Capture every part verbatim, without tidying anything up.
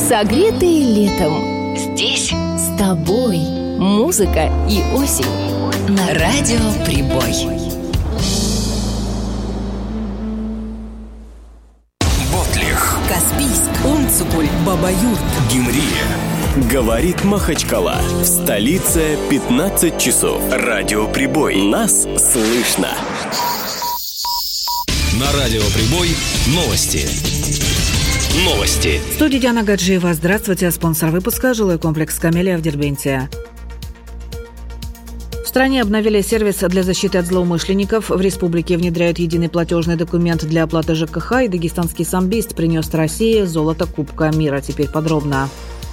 Согретые летом. Здесь с тобой музыка и осень. На радио Прибой. Ботлих, Каспийск, Умцукуль, Бабаюрт, Гимрия. Говорит Махачкала. В столице пятнадцать часов. Радио Прибой. Нас слышно. На радио Прибой новости. Новости. В студии Диана Гаджиева. Здравствуйте. Спонсор выпуска – жилой комплекс «Камелия» в Дербенте. В стране обновили сервис для защиты от злоумышленников. В республике внедряют единый платежный документ для оплаты ЖКХ. И дагестанский самбист принес России золото Кубка мира. Теперь подробно.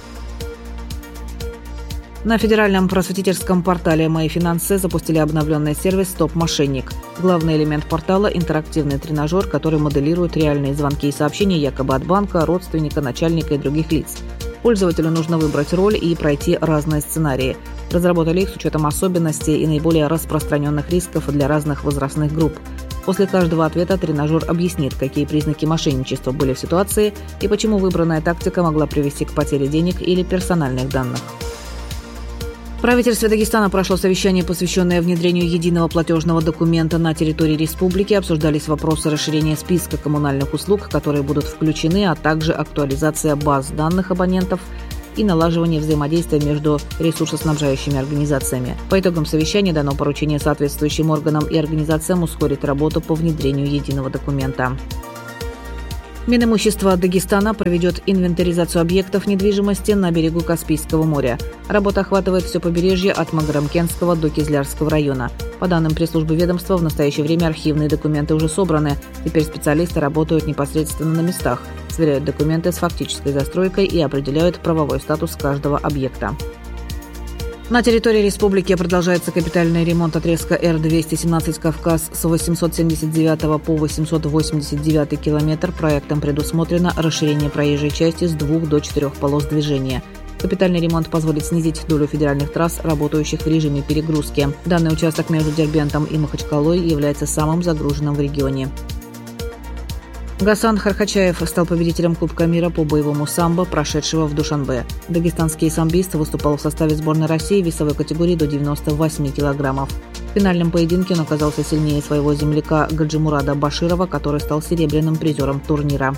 На федеральном просветительском портале «Мои финансы» запустили обновленный сервис «Стоп-мошенник». Главный элемент портала – интерактивный тренажер, который моделирует реальные звонки и сообщения якобы от банка, родственника, начальника и других лиц. Пользователю нужно выбрать роль и пройти разные сценарии. Разработали их с учетом особенностей и наиболее распространенных рисков для разных возрастных групп. После каждого ответа тренажер объяснит, какие признаки мошенничества были в ситуации и почему выбранная тактика могла привести к потере денег или персональных данных. В правительстве Дагестана прошло совещание, посвященное внедрению единого платежного документа на территории республики. Обсуждались вопросы расширения списка коммунальных услуг, которые будут включены, а также актуализация баз данных абонентов и налаживание взаимодействия между ресурсоснабжающими организациями. По итогам совещания дано поручение соответствующим органам и организациям ускорить работу по внедрению единого документа. Минимущество Дагестана проведет инвентаризацию объектов недвижимости на берегу Каспийского моря. Работа охватывает все побережье от Магарамкентского до Кизлярского района. По данным пресс-службы ведомства, в настоящее время архивные документы уже собраны. Теперь специалисты работают непосредственно на местах, сверяют документы с фактической застройкой и определяют правовой статус каждого объекта. На территории республики продолжается капитальный ремонт отрезка Р двести семнадцать «Кавказ» с восемьсот семьдесят девятого по восемьсот восемьдесят девятый километр. Проектом предусмотрено расширение проезжей части с двух до четырех полос движения. Капитальный ремонт позволит снизить долю федеральных трасс, работающих в режиме перегрузки. Данный участок между Дербентом и Махачкалой является самым загруженным в регионе. Гасан Хархачаев стал победителем Кубка мира по боевому самбо, прошедшего в Душанбе. Дагестанский самбист выступал в составе сборной России в весовой категории до девяноста восьми килограммов. В финальном поединке он оказался сильнее своего земляка Гаджимурада Баширова, который стал серебряным призером турнира.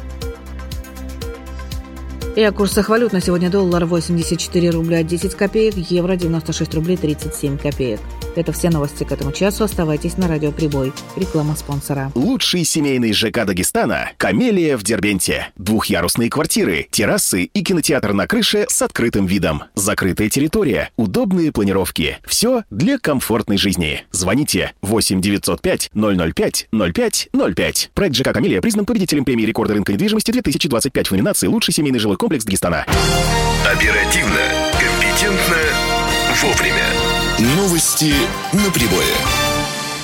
И о курсах валют на сегодня: доллар восемьдесят четыре рубля десять копеек, евро девяносто шесть рублей тридцать семь копеек. Это все новости к этому часу. Оставайтесь на радио Прибой. Реклама спонсора. Лучший семейный ЖК Дагестана – «Камелия» в Дербенте. Двухъярусные квартиры, террасы и кинотеатр на крыше с открытым видом. Закрытая территория, удобные планировки. Все для комфортной жизни. Звоните восемь девятьсот пять ноль ноль пять ноль пять ноль пять. Проект ЖК «Камелия» признан победителем премии рекорда рынка недвижимости две тысячи двадцать пять в номинации «Лучший семейный жилой комплекс Дагестана». Оперативно, компетентно, вовремя. Новости на Прибое.